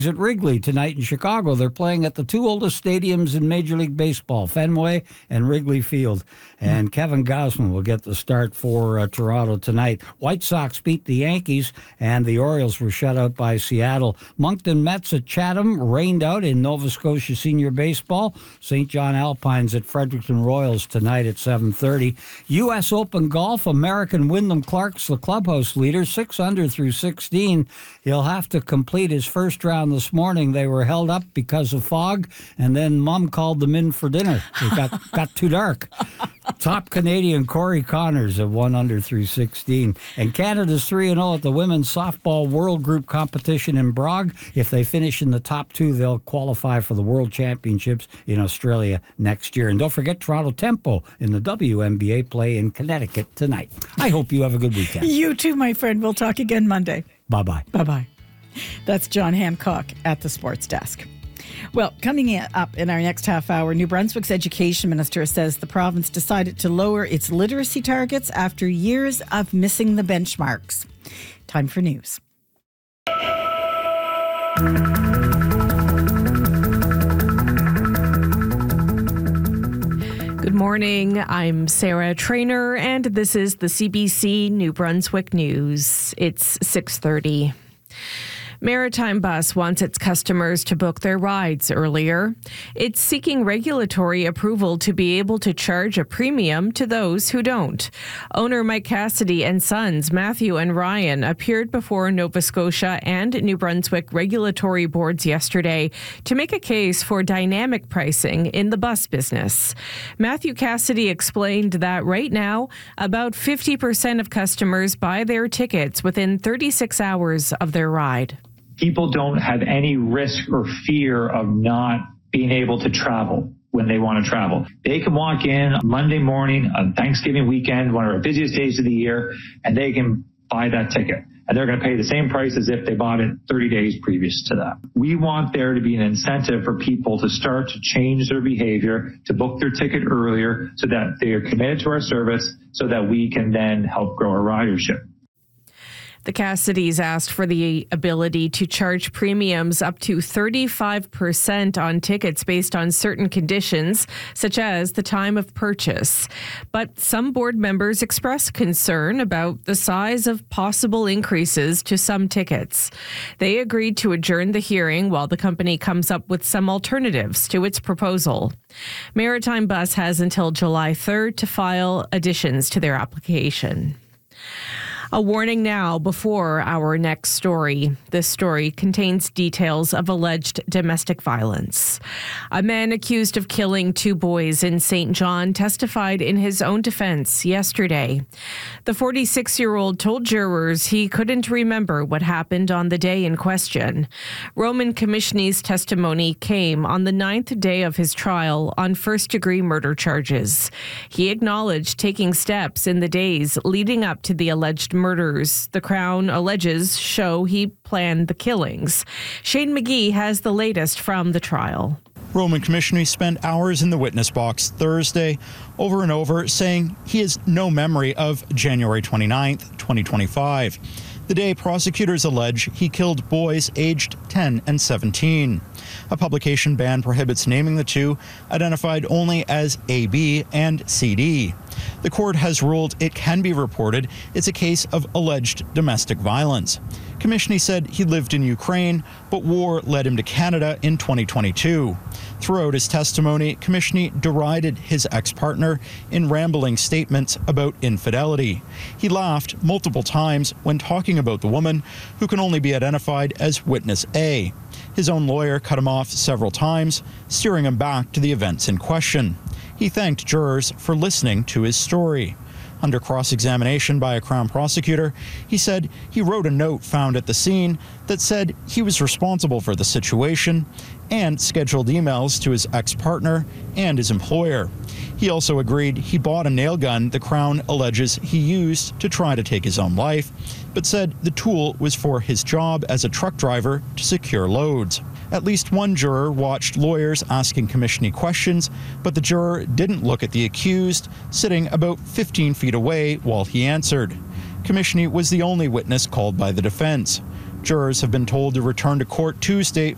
At Wrigley tonight in Chicago. They're playing at the two oldest stadiums in Major League Baseball, Fenway and Wrigley Field. And Kevin Gausman will get the start for Toronto tonight. White Sox beat the Yankees, and the Orioles were shut out by Seattle. Moncton Mets at Chatham rained out in Nova Scotia Senior Baseball. St. John Alpines at Fredericton Royals tonight at 7:30. U.S. Open Golf, American Wyndham Clark's the clubhouse leader, 6 under through 16. He'll have to complete his first round this morning. They were held up because of fog, and then Mom called them in for dinner. It got too dark. Top Canadian Corey Connors at 1 under through 16. And Canada's 3-0 at the Women's Softball World Group competition in Prague. If they finish in the top 2, they'll qualify for the World Championships in Australia next year. And don't forget Toronto Tempo in the WNBA play in Connecticut tonight. I hope you have a good weekend. You too, my friend. We'll talk again Monday. Bye-bye. Bye-bye. That's John Hancock at the Sports Desk. Well, coming up in our next half hour, New Brunswick's education minister says the province decided to lower its literacy targets after years of missing the benchmarks. Time for news. Good morning. I'm Sarah Trainer, and this is the CBC New Brunswick News. It's 6:30. Maritime Bus wants its customers to book their rides earlier. It's seeking regulatory approval to be able to charge a premium to those who don't. Owner Mike Cassidy and sons Matthew and Ryan appeared before Nova Scotia and New Brunswick regulatory boards yesterday to make a case for dynamic pricing in the bus business. Matthew Cassidy explained that right now, about 50% of customers buy their tickets within 36 hours of their ride. People don't have any risk or fear of not being able to travel when they want to travel. They can walk in Monday morning on Thanksgiving weekend, one of our busiest days of the year, and they can buy that ticket. And they're going to pay the same price as if they bought it 30 days previous to that. We want there to be an incentive for people to start to change their behavior, to book their ticket earlier so that they are committed to our service so that we can then help grow our ridership. The Cassidys asked for the ability to charge premiums up to 35% on tickets based on certain conditions, such as the time of purchase. But some board members expressed concern about the size of possible increases to some tickets. They agreed to adjourn the hearing while the company comes up with some alternatives to its proposal. Maritime Bus has until July 3rd to file additions to their application. A warning now before our next story. This story contains details of alleged domestic violence. A man accused of killing 2 boys in St. John testified in his own defense yesterday. The 46-year-old told jurors he couldn't remember what happened on the day in question. Roman Commissioner's testimony came on the 9th day of his trial on first-degree murder charges. He acknowledged taking steps in the days leading up to the alleged murders the Crown alleges show he planned the killings. Shane McGee has the latest from the trial. Roman Commissioner spent hours in the witness box Thursday over and over saying he has no memory of January 29th, 2025, the day prosecutors allege he killed boys aged 10 and 17. A publication ban prohibits naming the 2, identified only as AB and CD. The court has ruled it can be reported it's a case of alleged domestic violence. Commissioner said he lived in Ukraine, but war led him to Canada in 2022. Throughout his testimony, Commissioner derided his ex-partner in rambling statements about infidelity. He laughed multiple times when talking about the woman, who can only be identified as Witness A. His own lawyer cut him off several times, steering him back to the events in question. He thanked jurors for listening to his story. Under cross-examination by a Crown prosecutor, he said he wrote a note found at the scene that said he was responsible for the situation and scheduled emails to his ex-partner and his employer. He also agreed he bought a nail gun the Crown alleges he used to try to take his own life, but said the tool was for his job as a truck driver to secure loads. At least one juror watched lawyers asking Commissioner questions, but the juror didn't look at the accused, sitting about 15 feet away while he answered. Commissioner was the only witness called by the defense. Jurors have been told to return to court Tuesday